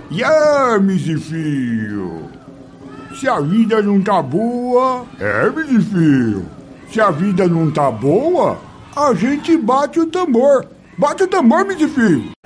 E aí, Mizifio? Se a vida não tá boa, Mizifio. Se a vida não tá boa, a gente bate o tambor. Bate o tambor, Mizifio.